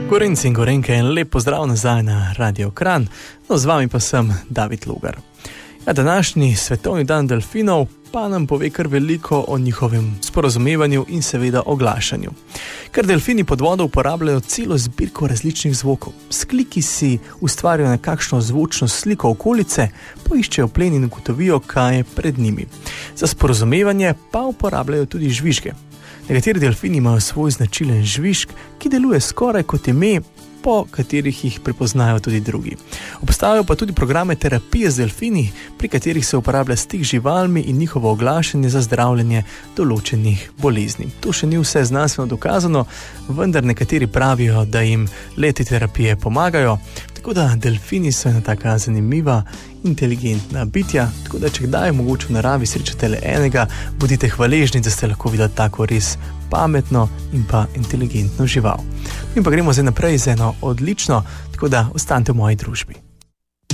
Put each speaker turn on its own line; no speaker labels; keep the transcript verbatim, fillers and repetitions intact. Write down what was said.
Gorenci in gorenke, in lep pozdrav nazaj na Radio Kranj. No, z vami pa sem David Logar. Ja, današnji svetovni dan delfinov pa nam pove kar veliko o njihovem sporazumevanju in seveda oglašanju. Ker delfini pod vodo uporabljajo celo zbirko različnih zvokov. S kliki si ustvarjajo nekakšno zvočno sliko okolice, poiščejo plen in ugotovijo, kaj je pred njimi. Za sporazumevanje pa uporabljajo tudi žvižge. Nekateri delfini imajo svoj značilen žvižg, ki deluje skoraj kot ime, po katerih jih prepoznajo tudi drugi. Obstajajo pa tudi programe terapije z delfini, pri katerih se uporablja stik z živalmi in njihovo oglašanje za zdravljenje določenih bolezni. To še ni vse znanstveno dokazano, vendar nekateri pravijo, da jim leti terapije pomagajo, tako da delfini so ena taka zanimiva, inteligentna bitja, tako da če kdaj mogoče v naravi srečate le enega, bodite hvaležni, da ste lahko videli tako res pametno in pa inteligentno žival. Mi pa gremo zdaj naprej z eno odlično, tako da ostanite v moji družbi.